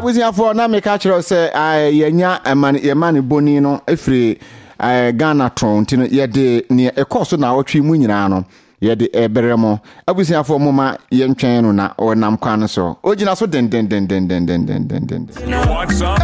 abusiafo na me ka kire say yenya emane boni no efiri Ghana tron tino yede ne ekoso na otwe mu nyina no yede eberemo abusiafo moma yentwen no na onam kwan so ogina so den You want some?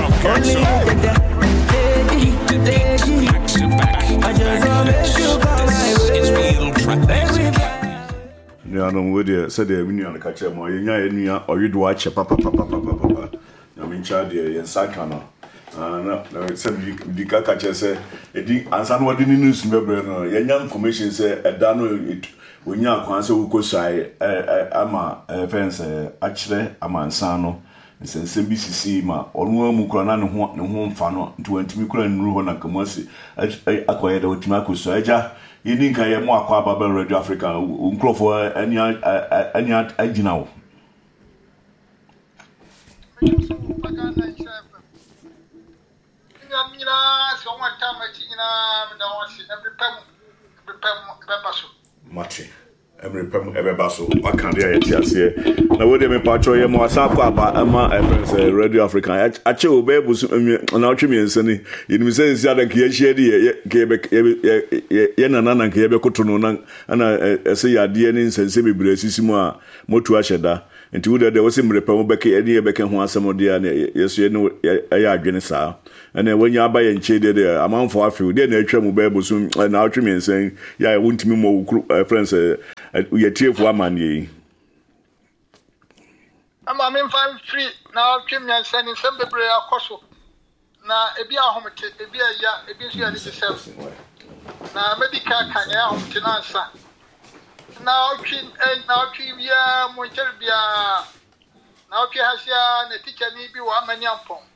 No, would you say the union catch him or you do watch a papa. I mean, child, and Sakano. No, some catcher say, and someone didn't news, remember, young commission say, a dano it when you are who could say, Ama, fence, actually, Amansano, and since BCC, ma, or one Mukranan, home fano, 20 Mukran Ruana Commercy, acquired the Timaku Saja. You think I am more quabble Radio Africa, unclo for any agina. Mati, every pem ever basso. What can they tell here? Now, would they be patro more Sapa Emma Radio Africa? Actually, Babus and Archimedes, and in Mrs. Yadan Kieshedi, Yenan Kiebeko, and I say, I dear and Sensibi Bressissima, Motuashada, and to that there was him repel Becky, any Beckham who has some of the yes, you know, a genesa. And then when you are buying shaded amount for a few, then I travel Babus and Archimedes saying, yeah, I won't me more friends. We are cheerful man ye. I'm free now. Kim and sending some debris apostle. Now, a beer home, a beer, a beer, yourself. Now, medical can ya home to answer. Now, Kim and now, Kim, ya, Monterbia. Now, Kim has ya, and a teacher need be 1 million pound.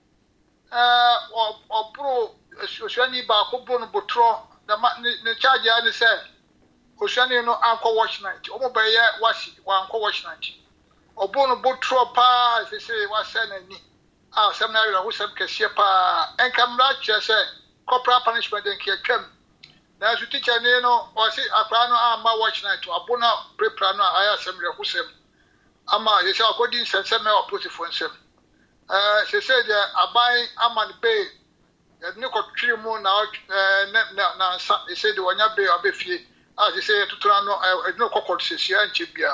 Or pro, Shani Bakobon Botro, the charge, I said. Oshani no anko watch night. Omo beye washi wa anko watch night. Obono botro pa se wa sene ni. Seminary na wusem kese pa. Enkamra che se corporal punishment den ke twam. Na su teacher ne no o se akra no ama watch night. Abona prepare no aya seminary wusem. Ama ye se akodi sense me opposite for nsem. Se de abai ama ne be. Ne ko twiri mu na sa se de wonya be abefie. As you say, to Trano, no cockle says, and Chibia.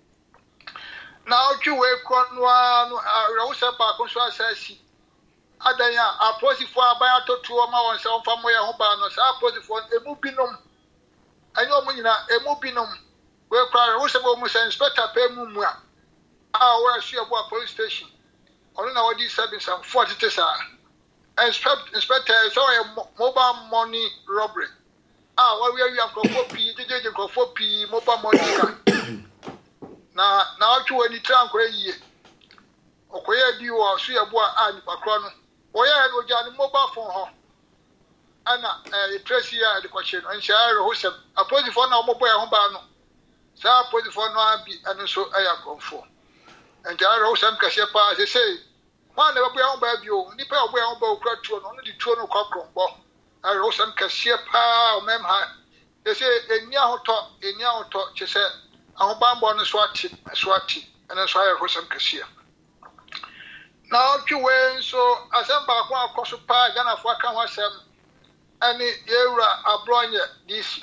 Now, you wake one, Rosa Parconso says, Adaya, a positive for a buyer to 2 hours on from where Hobanos, a positive for a mubinum. I know Munina, a mubinum, where cry Rosa Bomus and Inspector Pemumua. Where she about police station. Only now, these service and 40 tessa. Inspector, sorry, mobile money robbery. What we have for P, mobile money. Now, to any trunk where ye. Okay, you are see a boy and a chrono. Why I would get mobile phone her. Anna, a Tracy at the question, and share a a positive for no mobile home. So I put for no be and so I have gone for. And Jaro Sam Cashepa, as they say, man never be on by you, nipper away on both crack only the tone of cockrum. I wrote some cashier pa mem ha. They say a nyao talk, she said, I'm bamboo swati, and that's why I wrote some cashier. Now, you went so as I'm back one across the pie, Ghana for Kamasam, and the era Abronya DC.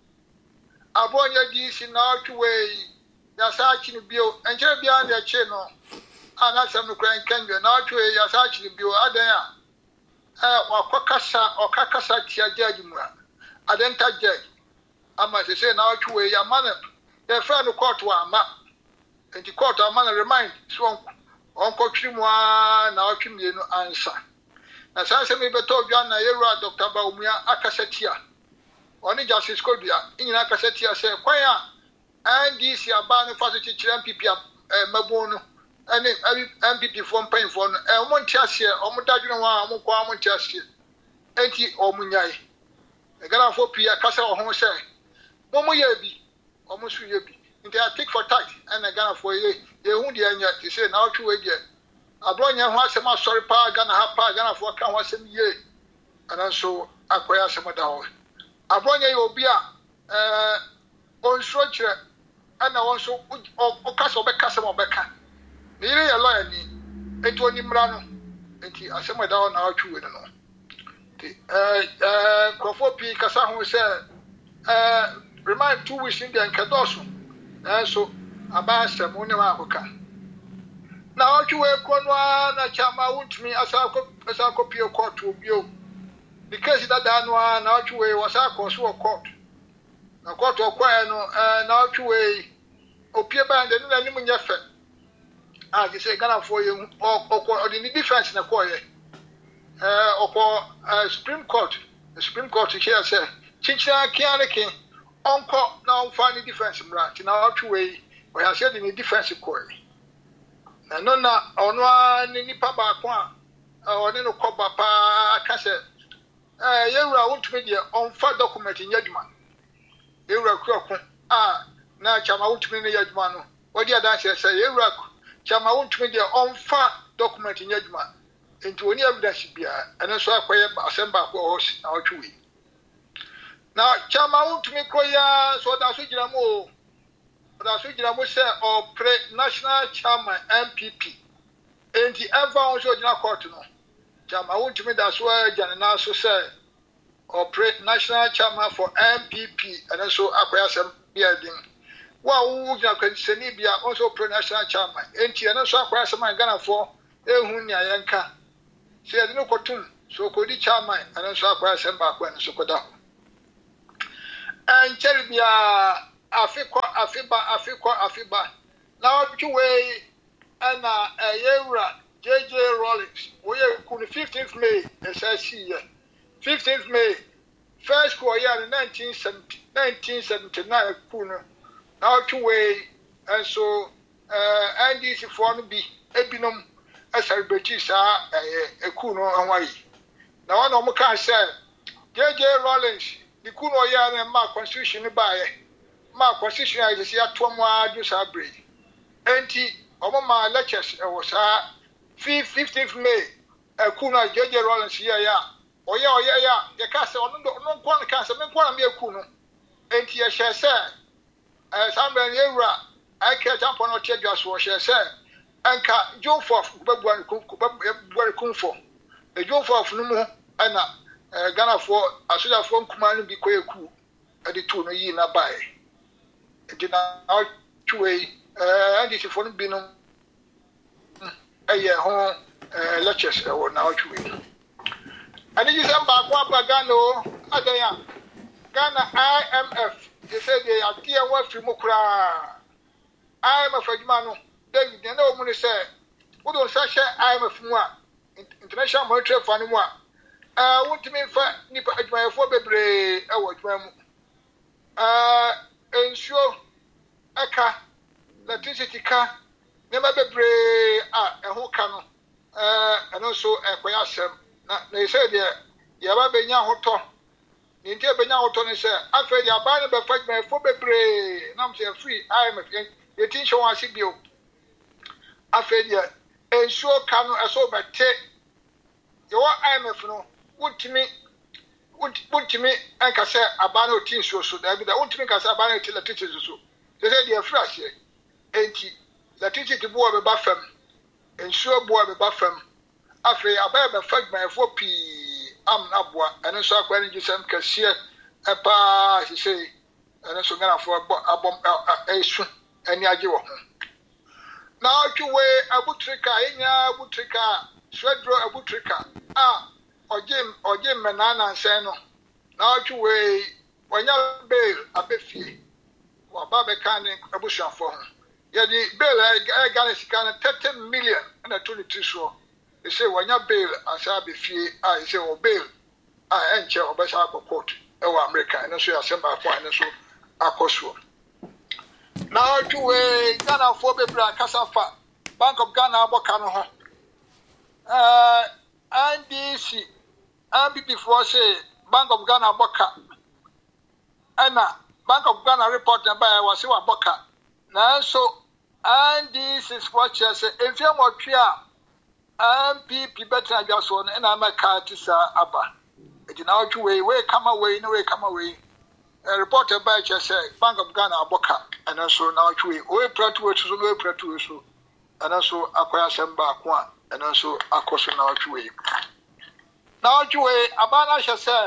Abronya DC now to way, Yasachi Bill, and just beyond their channel, and that's some Ukraine Kenya, now to a Yasachi Bill, Adaya. Wakakasa or Kakasa Tia Jajimura. I didn't touch Jay. I must say now to a man, their friend of court one map. And the court a man remind Swan Uncle Chimwa now Chimino answer. As I said, maybe told Jana Era Dr. Baumia Akasatia. Only Justice Codia in Akasatia said, Quaya and this year ban facility MPP Mabono. And MPP from paying for a Montiasia or Mutagina Montiasia, 80 or Munyai. The Ghana for Pia Casa or Homo say, Momo Yabi, almost Yabi. They are tick for tight, and a Ghana for ye, won't yet, they say now to a year. A bronya has a sorry pa, Ghana have pa, Ghana for can was some year, and also acquire some of the a bronya will be on structure, and also Ocas or Becassa or Becca. Nearly a lawyer, and eto ni mra no enti asema da na atwe no ti krofo pi kasa ho se remind 2 weeks in the enkadoso so aba asem ne ma akoka na atwe ko no na chama wuntumi asako pie court obio because that no na atwe wasako so court na court okwa no na atwe opie ba ndenu na nim nyefe you say Ghana for you or the difference na ko ye Supreme Court here say chinchina kianeke onko na onfa ni difference mra ti na atwe we have said the difference ko na no na ono ni nipa ba ko a oni no ko ba pa aka se yewura wontumi de onfa document nyadwuma yewura kuako na chama wontumi ne yadwuma no wodi adanse say yewura chama wontumi de onfa document nyadwuma enti oni evidence bia ene so akoye asemba ko hosi na otwe na chama wontumi koya so da so gira mo say or national chairman MPP enti ever on so gira court no chama wontumi da so gira na so say or national chairman for MPP ene so akoya asem bia din wa wu gira kwanseni bia also national chairman enti ene so akoya asem Ghana for ehun ni ayenka se ade no kotum so kodi chairman ene so akoya asem ba ko ene so koda enchel bia afiba na otwe ana yewura JJ Rawlings we ku 15th May SSC 15th May first ko year 1979 ku no na otwe and so NDC for no bi ebinom celebrate sa eku no anwai na one omo kan say JJ Rawlings the ku no year na ma constitution ba ye ma constitution is ya to mo adu sa bre enti omo ma lectures e was 15th May eku no JJ Rawlings year ya oya ya ye ka se ono nko na ka se me nko na me eku no enti ye hye se samben yewura aka champion no chedwa so hye se anka Jofof babuan kumfo e Jofof no mu ana Ghana for asoja for nkuma no bi koyeku ade tu no yi na bae enti na atwe ndc for no bi no ho lectures e wo na atwe ani December kwa ba Ghana o adaya Ghana IMF they say they are there wa fi mu kura IMF adwuma no David na o mu ni say wo don sa hye IMF mu a International Monetary Fund mu a wontimi fa nipa adwumayefo bebre e wo adwuma mu ensure aka electricity ka nema bebre eho ka no eno so ekoya asem na say de ya ba benya hoto ni ntie benya hoto ni say afa de aba ne be fa adwumayefo bebre na m say free IMF ye tin show asi bio afa de ensure ka no eso bete yo IMF no wontimi anka say aba na otin so da bi da wontimi ka say aba na otin electricity so they say they fresh enti electricity bo be ba fam ensure bo be ba fam afa aba be fa adwumayefo pi amna boa ene so akwa ni gisem kase epa say ene so Ghana for abom esu eni age wo ho na atwe abutrika enya abutrika swedro abutrika ojem menana nsen no na atwe wanya bail abefie wa babe kan abusuafo ho ye di bail Ghana sika na 30 million na 22 so they say wanya bail asa abefie they say o bail enche obesa court e wa America na so yasemba kwa na so akoso na atwe Ghana for bebra kasafa Bank of Ghana aboka no ho NDC MPP for say Bank of Ghana aboka ana Bank of Ghana report na by was wa aboka na so NDC for say efia motwe a MPP better adwaso na amaka tisa aba eti na atwe we come away reported by say Bank of Ghana aboka and so na atwe we pratu so no pratu so and also acquire some back one, and also a question now to way. Now to way, Abana shall say,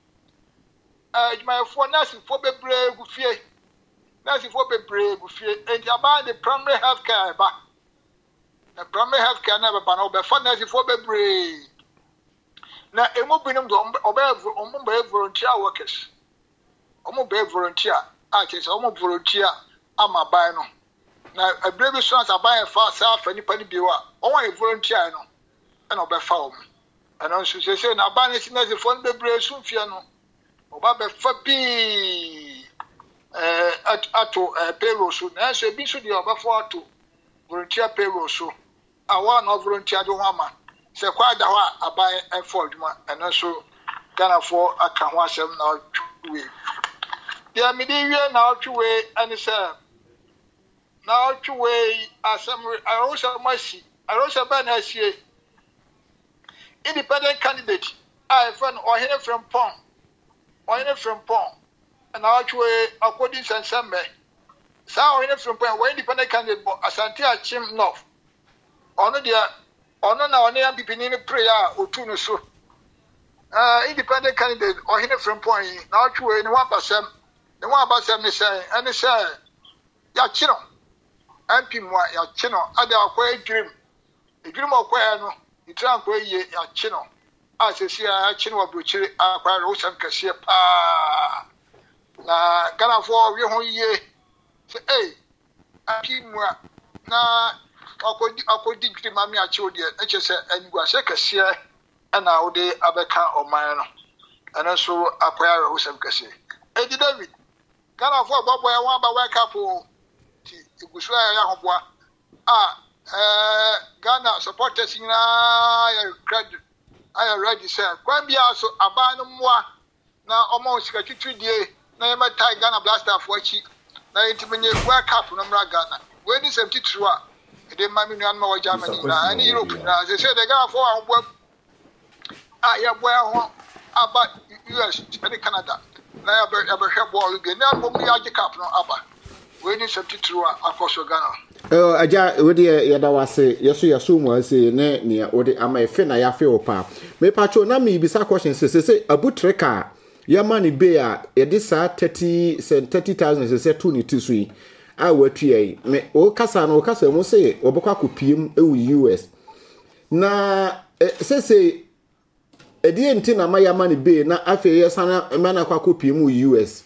my phone nursing for the brave with fear. Nursing for the brave with fear, and about the primary health care back. The primary health care never ban over for nursing for the brave. Now, a mobile obey volunteer workers. Obey volunteer, artists, volunteer, I'm a bino. Now, a brave sons are buying fast south any penny beer, only volunteer, and obey found. And also say, now, banning nursing for the brave soon fiano. Obabe fabi ato payroll so na so bi so de obafo ato volunteer payroll so awa no volunteer do hama se kwa da ho aban effort ma and so Ghana for aka ho asem na we dia me di wie na otwe ani se na otwe asem arosa mashi arosa ban asie independent candidate I friend or here from Pong or from Pong, and actually, according to Sambe, so in from Pong, where independent candidate, Asantia Chim North. Honor dear, honor now, near beginning prayer or two so. Independent candidate or here from Pong, now actually, the one person, is saying, and they say, Yachino, and Pimwa, Yachino, other quay dream, the dream of Quano, the tranquil Yachino. As I see, I chinwa buchiri akwa rosan kasiye pa na Ghana for we ho ye say eh apimwa na akodi gidi mami achi odi e che se anigwa se kasiye na ode abeka oman no ana so akwa rosan kasiye Eddie David Ghana for bobo ya wan ba wake up ti igusu ya hoboa Ghana supporters na ya credit I already said, Quambia so abandon moi now almost a die, na my tie Ghana blaster for cheap. Now intimate work up from Ghana. When is empty true? It didn't mind me on my Germany and Europe. As they said, they got for work. I have well about US and Canada. Now I ever have ball again. Now, when we are the cap no Abba. When is empty true across Ghana. Aja wodi yeda wase yeso mu ase ne ne wodi ama efe na ya fe opa me pacho na me bisa question se abutreka yama ni be a yede sa 30,000 se tu ni tisui a watue me o kasa mu se obekwa kopiem ewu US na se edie nti na ma yama ni be na afe yesana ma na kwa kopiem US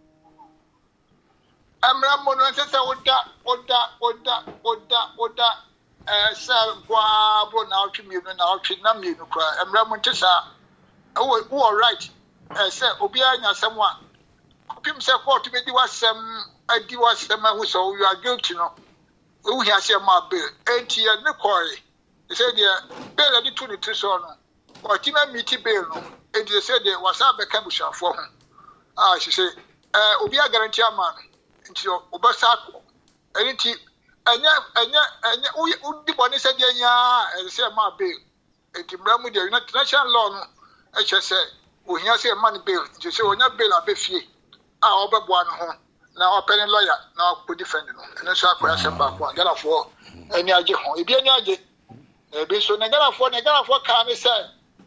Amra mono sese oda sa gwa bo na otwemi na otwe na me no kra amra mo ntesa wo right say obi anya asem a opim se court be di wasem hu so you are guilty no we hear say ma bill enti e ne koi say the bill di to the so no o ti ma meet bill no enti say the wasa be ka bushafo ho she say obi a guarantee man nti obasako enti anya udi boni se dia nya se ma bill enti mramu dia international law no e che se ohia se man bill nti se onya bill abefie a obebo an ho na open lawyer na ko defend no ene so akwa se ba ko Ghana for eni age ho ebi eni age ebi so na Ghana for ka me se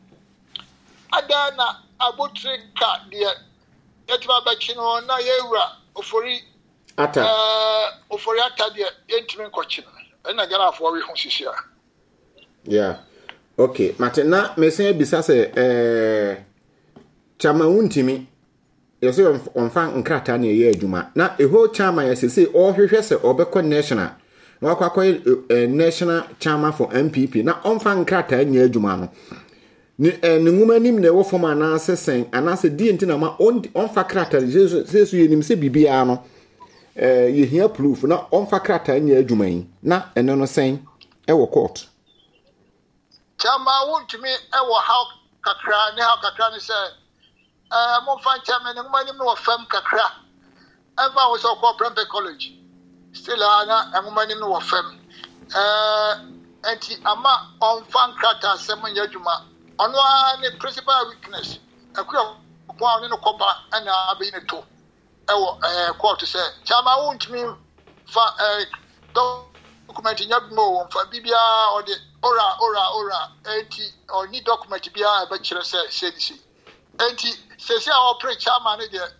adana abutrika dia yetiba ba chino na yewura ofori ata ofori ata dia yentime nkochi no na Ghana for we ho sisia yeah okay matena me se bisa se chama untimi yesi onfa nkrata na ye adwuma na eho chama yesi o hwehwe se obekọ national na akwa national chama for MPP na onfa nkrata nya adwuma no ni nwuma nim na wo foma na sesen anase die ntina ma onfa krata sesu yenim se bibia no ye hia proof na onfa krata nya adwuma yi na eno no sen e wo court chama wuntimi e wo how kakra ni se mo fan chairman nwuma nim no fam kakra eva wo so ko Prempeh College still ana nwuma nim no fam enti ama onfa krata sem nya adwuma ono ani principal weakness akwa kwa ni no koba ana abe ni to ewo court say chama wuntimi fa document nyabmo fa bibia or the ora enti or ni document bia e ba kire say enti say our preach chairman dey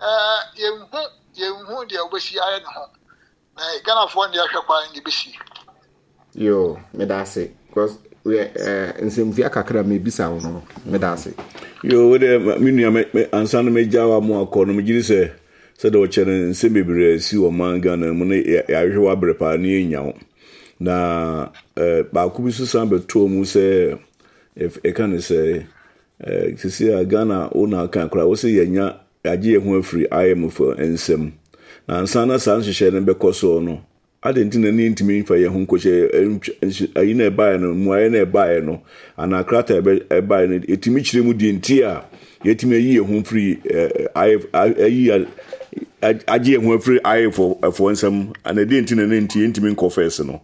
yenhu dey obeshi aye ne ho na Ghana for dey ahwekwa ni besi yo me da say because we nsem via kakra me bisa wo no me da say yo we dey minua me ansa no me jawa mo akọ no me giri say de o chere nsem bebre si o man Ghana mu ne ya hwe wa brepa ne nya wo na ba ku bi so san beto mu say if e kan say sisi Ghana ona kan kra wo say yenya agye ho afri IMF ensem na ansa na san hwehwe ne bekoso no adenti na ni ntimi fa ye ho nkoche ayi na eba no mu ayi na eba no ana krata eba no etimi kire mu di nti a yetimi ayi ho free ayi agye ho free ayi for ensem ana di nti na nti ntimi confess no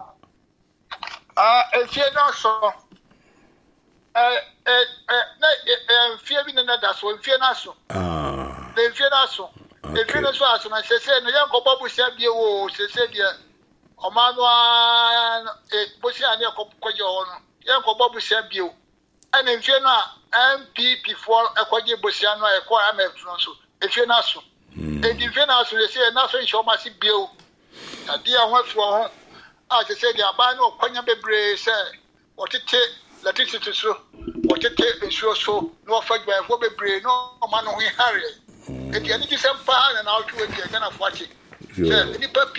efie na so fie bi na da so fie na so fie na so efie na so aso na sese no yan ko bobu sabie wo sese dia Omanwa bosi ani ekwaje ono yenko bobu sabie ana efie no a MPP for ekwaje bosi anu ekwa amefro so efie na so efie na so sese na so nshi o ma si bio ade a ho afi ho a sese dia ba na okwanya bebre se otete latiti so otete ensuo so no fagba fo bebre no ma no ho hare edi ani ti sempa na na otu edi Ghana fo achi se ni